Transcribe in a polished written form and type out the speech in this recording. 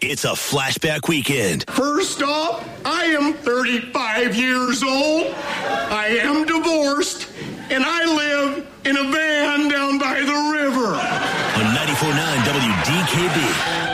it's a flashback weekend. First off, I am 35 years old. I am divorced, and I live in a van down by the river. On 94.9 WDKB.